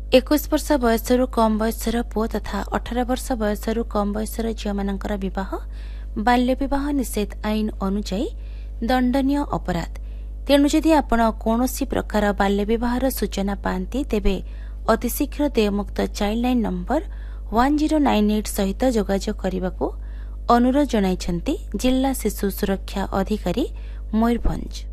21 वर्ष बयसरू कम बयसर पुओ तथा 18 वर्ष बयसरू कम बयसर झीलମାନଙ୍କର विवाह बाल्य विवाह निषेध आईन अनुଯାयी दंडनीय अपराध। तेणु जदि आपण कौनसी प्रकार बाल्य विवाहर सूचना पाती तेबे अतिशीघ्र देयमुक्त चाइल्ड लाइन नंबर 1098 सहित जोगाजोग करने को अनुरोध जणाइछन्ति जिला शिशु सुरक्षा अधिकारी मयूरभंज।